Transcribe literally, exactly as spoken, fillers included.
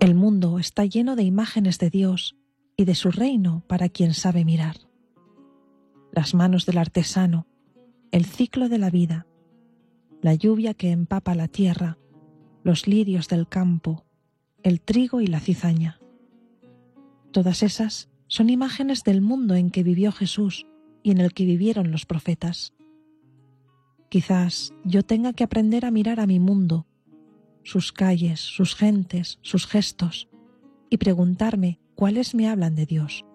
El mundo está lleno de imágenes de Dios y de su reino para quien sabe mirar. Las manos del artesano, el ciclo de la vida, la lluvia que empapa la tierra, los lirios del campo, el trigo y la cizaña. Todas esas son imágenes del mundo en que vivió Jesús y en el que vivieron los profetas. Quizás yo tenga que aprender a mirar a mi mundo, sus calles, sus gentes, sus gestos, y preguntarme cuáles me hablan de Dios.